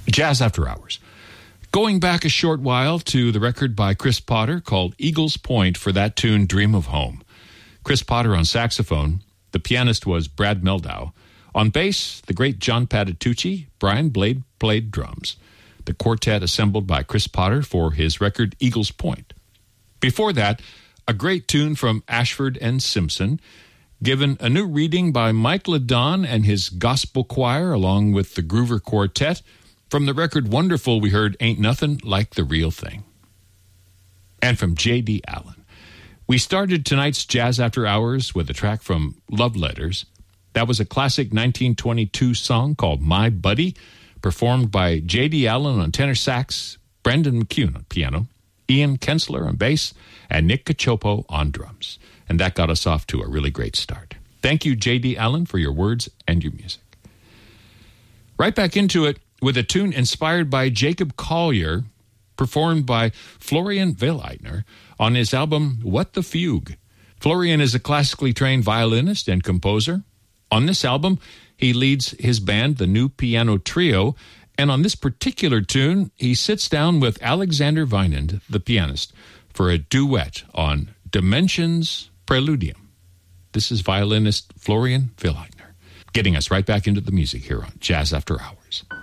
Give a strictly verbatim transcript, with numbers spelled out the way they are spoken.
Jazz After Hours. Going back a short while to the record by Chris Potter called Eagles Point for that tune, Dream of Home. Chris Potter on saxophone. The pianist was Brad Meldau. On bass, the great John Patitucci. Brian Blade played drums. The quartet assembled by Chris Potter for his record Eagles Point. Before that, a great tune from Ashford and Simpson, given a new reading by Mike LeDon and his gospel choir along with the Groover Quartet. From the record Wonderful, we heard Ain't Nothing Like the Real Thing. And from J D. Allen. We started tonight's Jazz After Hours with a track from Love Letters. That was a classic nineteen twenty-two song called My Buddy, performed by J D. Allen on tenor sax, Brendan McCune on piano, Ian Kensler on bass, and Nick Cacioppo on drums. And that got us off to a really great start. Thank you, J D. Allen, for your words and your music. Right back into it with a tune inspired by Jacob Collier, performed by Florian Willeitner on his album What the Fugue. Florian is a classically trained violinist and composer. On this album, he leads his band, the New Piano Trio, and on this particular tune, he sits down with Alexander Weinand, the pianist, for a duet on Dimensions Preludium. This is violinist Florian Willeitner, getting us right back into the music here on Jazz After Hours.